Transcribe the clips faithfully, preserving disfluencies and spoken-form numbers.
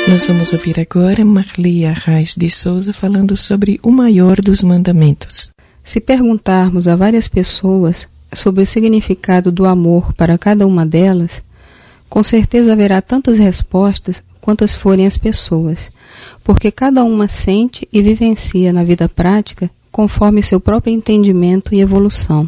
Nós vamos ouvir agora Marli Arraes de Souza falando sobre o maior dos mandamentos. Se perguntarmos a várias pessoas sobre o significado do amor para cada uma delas, com certeza haverá tantas respostas quantas forem as pessoas, porque cada uma sente e vivencia na vida prática conforme seu próprio entendimento e evolução.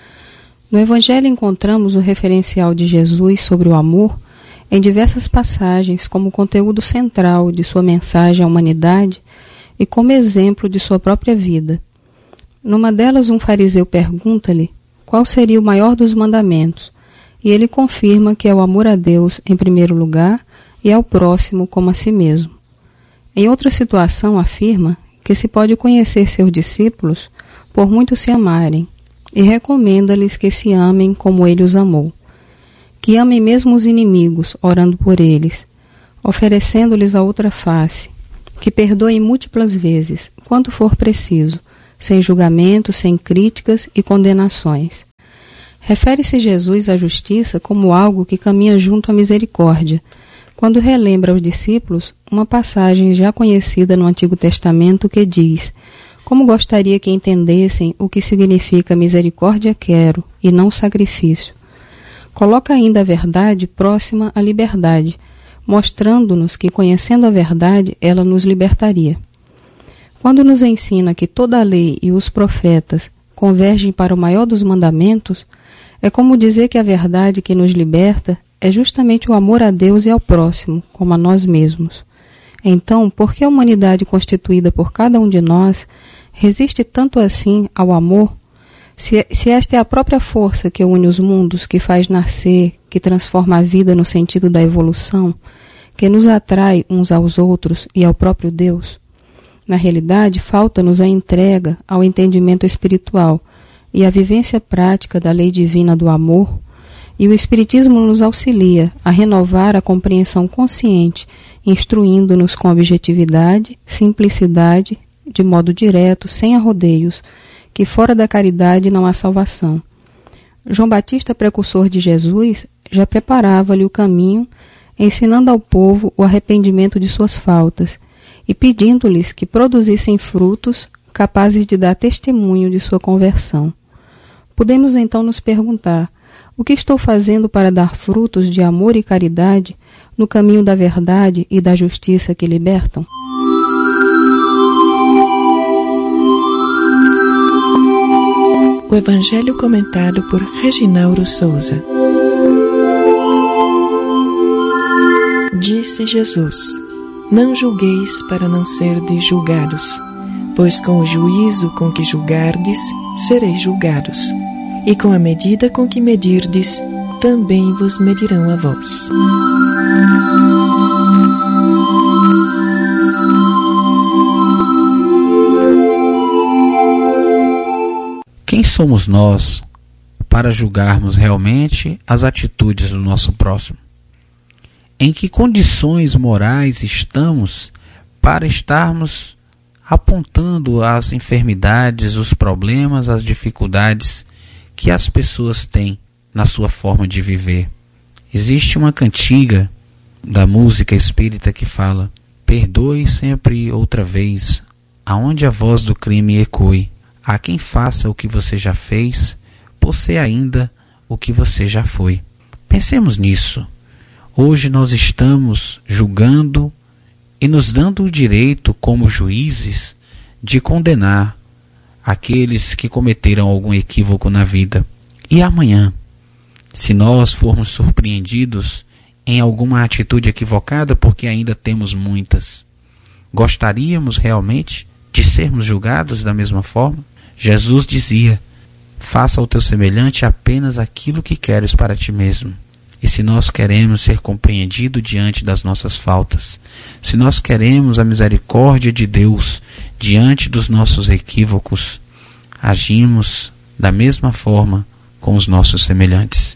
No Evangelho encontramos o referencial de Jesus sobre o amor em diversas passagens como conteúdo central de sua mensagem à humanidade e como exemplo de sua própria vida. Numa delas, um fariseu pergunta-lhe qual seria o maior dos mandamentos, e ele confirma que é o amor a Deus em primeiro lugar e ao próximo como a si mesmo. Em outra situação, afirma que se pode conhecer seus discípulos por muito se amarem, e recomenda-lhes que se amem como ele os amou. Que amem mesmo os inimigos, orando por eles, oferecendo-lhes a outra face, que perdoem múltiplas vezes, quanto for preciso, sem julgamento, sem críticas e condenações. Refere-se Jesus à justiça como algo que caminha junto à misericórdia, quando relembra aos discípulos uma passagem já conhecida no Antigo Testamento que diz: como gostaria que entendessem o que significa misericórdia quero e não sacrifício. Coloca ainda a verdade próxima à liberdade, mostrando-nos que, conhecendo a verdade, ela nos libertaria. Quando nos ensina que toda a lei e os profetas convergem para o maior dos mandamentos, é como dizer que a verdade que nos liberta é justamente o amor a Deus e ao próximo, como a nós mesmos. Então, por que a humanidade constituída por cada um de nós resiste tanto assim ao amor? Se, se esta é a própria força que une os mundos, que faz nascer, que transforma a vida no sentido da evolução, que nos atrai uns aos outros e ao próprio Deus, na realidade, falta-nos a entrega ao entendimento espiritual e a vivência prática da lei divina do amor, e o Espiritismo nos auxilia a renovar a compreensão consciente, instruindo-nos com objetividade, simplicidade, de modo direto, sem arrodeios, que fora da caridade não há salvação. João Batista, precursor de Jesus, já preparava-lhe o caminho, ensinando ao povo o arrependimento de suas faltas e pedindo-lhes que produzissem frutos capazes de dar testemunho de sua conversão. Podemos então nos perguntar: o que estou fazendo para dar frutos de amor e caridade no caminho da verdade e da justiça que libertam? O Evangelho comentado por Reginauro Souza. Disse Jesus: não julgueis para não serdes julgados, pois com o juízo com que julgardes, sereis julgados, e com a medida com que medirdes, também vos medirão a vós. Quem somos nós para julgarmos realmente as atitudes do nosso próximo? Em que condições morais estamos para estarmos apontando as enfermidades, os problemas, as dificuldades que as pessoas têm na sua forma de viver? Existe uma cantiga da música espírita que fala: perdoe sempre outra vez, aonde a voz do crime ecoe. Há quem faça o que você já fez, por ser ainda o que você já foi. Pensemos nisso. Hoje nós estamos julgando e nos dando o direito, como juízes, de condenar aqueles que cometeram algum equívoco na vida. E amanhã, se nós formos surpreendidos em alguma atitude equivocada, porque ainda temos muitas, gostaríamos realmente de sermos julgados da mesma forma? Jesus dizia: faça ao teu semelhante apenas aquilo que queres para ti mesmo. E se nós queremos ser compreendidos diante das nossas faltas, se nós queremos a misericórdia de Deus diante dos nossos equívocos, agimos da mesma forma com os nossos semelhantes.